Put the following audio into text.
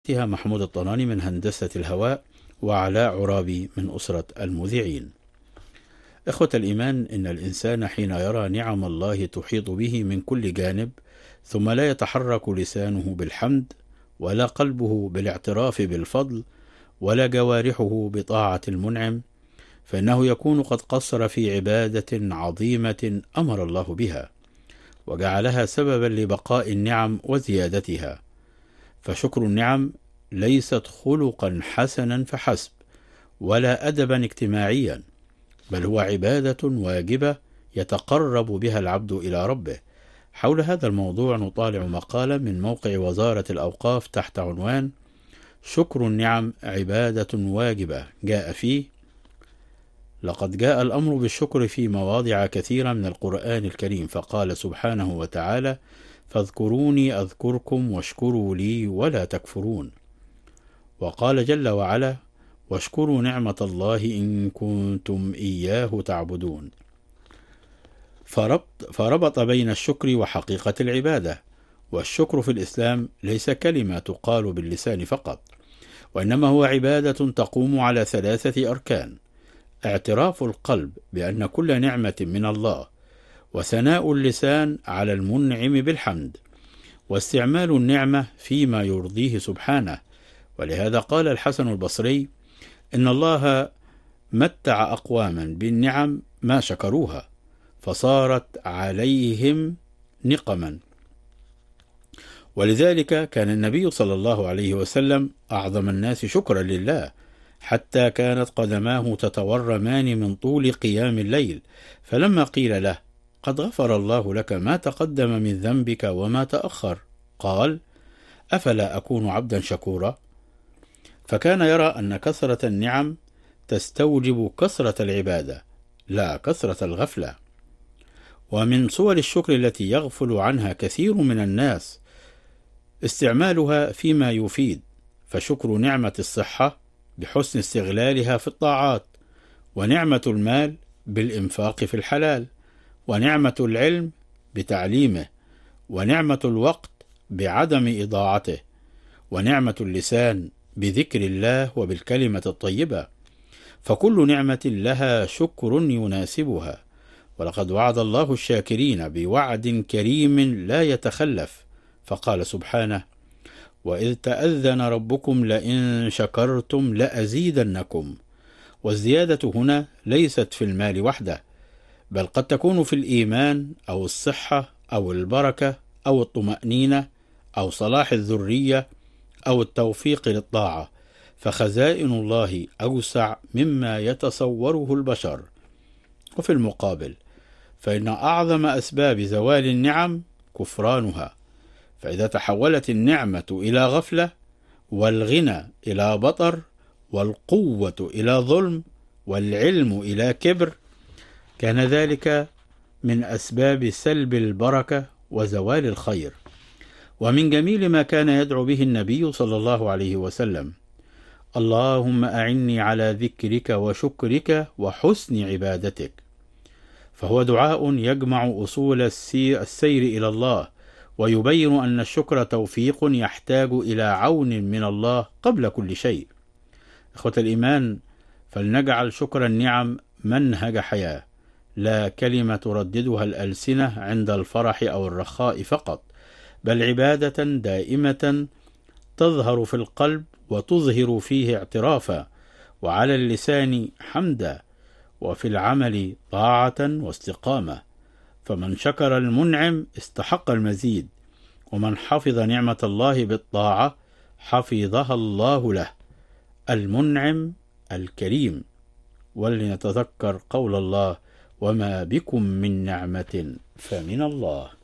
محمود الطناني من هندسة الهواء، وعلاء عرابي من أسرة المذيعين. إخوة الإيمان، إن الإنسان حين يرى نعم الله تحيط به من كل جانب، ثم لا يتحرك لسانه بالحمد، ولا قلبه بالاعتراف بالفضل، ولا جوارحه بطاعة المنعم، فإنه يكون قد قصر في عبادة عظيمة أمر الله بها، وجعلها سببا لبقاء النعم وزيادتها. فشكر النعم ليست خلقا حسنا فحسب، ولا أدبا اجتماعيا، بل هو عبادة واجبة يتقرب بها العبد إلى ربه. حول هذا الموضوع نطالع مقالة من موقع وزارة الأوقاف تحت عنوان شكر النعم عبادة واجبة، جاء فيه: لقد جاء الأمر بالشكر في مواضع كثيرة من القرآن الكريم، فقال سبحانه وتعالى: فاذكروني أذكركم واشكروا لي ولا تكفرون. وقال جل وعلا: واشكروا نعمة الله إن كنتم إياه تعبدون. فربط بين الشكر وحقيقة العبادة. والشكر في الإسلام ليس كلمة تقال باللسان فقط، وإنما هو عبادة تقوم على 3 أركان: اعتراف القلب بأن كل نعمة من الله، وثناء اللسان على المنعم بالحمد، واستعمال النعمة فيما يرضيه سبحانه. ولهذا قال الحسن البصري: إن الله متع أقواما بالنعم ما شكروها، فصارت عليهم نقما. ولذلك كان النبي صلى الله عليه وسلم أعظم الناس شكرا لله، حتى كانت قدماه تتورمان من طول قيام الليل. فلما قيل له: قد غفر الله لك ما تقدم من ذنبك وما تأخر، قال: أفلا أكون عبدا شكورا؟ فكان يرى أن كثرة النعم تستوجب كثرة العبادة، لا كثرة الغفلة. ومن صور الشكر التي يغفل عنها كثير من الناس استعمالها فيما يفيد، فشكر نعمة الصحة بحسن استغلالها في الطاعات، ونعمة المال بالإنفاق في الحلال، ونعمة العلم بتعليمه، ونعمة الوقت بعدم إضاعته، ونعمة اللسان بذكر الله وبالكلمة الطيبة. فكل نعمة لها شكر يناسبها، ولقد وعد الله الشاكرين بوعد كريم لا يتخلف، فقال سبحانه: وإذ تأذن ربكم لئن شكرتم لأزيدنكم. والزيادة هنا ليست في المال وحده، بل قد تكون في الإيمان أو الصحة أو البركة أو الطمأنينة أو صلاح الذرية أو التوفيق للطاعة، فخزائن الله أوسع مما يتصوره البشر. وفي المقابل فإن أعظم أسباب زوال النعم كفرانها، فإذا تحولت النعمة إلى غفلة، والغنى إلى بطر، والقوة إلى ظلم، والعلم إلى كبر، كان ذلك من أسباب سلب البركة وزوال الخير. ومن جميل ما كان يدعو به النبي صلى الله عليه وسلم: اللهم أعني على ذكرك وشكرك وحسن عبادتك. فهو دعاء يجمع أصول السير إلى الله، ويبين أن الشكر توفيق يحتاج إلى عون من الله قبل كل شيء. إخوة الإيمان، فلنجعل شكر النعم منهج حياة، لا كلمة ترددها الألسنة عند الفرح أو الرخاء فقط، بل عبادة دائمة تظهر في القلب وتظهر فيه اعترافا، وعلى اللسان حمدا، وفي العمل طاعة واستقامة. فمن شكر المنعم استحق المزيد، ومن حفظ نعمة الله بالطاعة حفظها الله له، المنعم الكريم. ولنتذكر قول الله: وما بكم من نعمة فمن الله.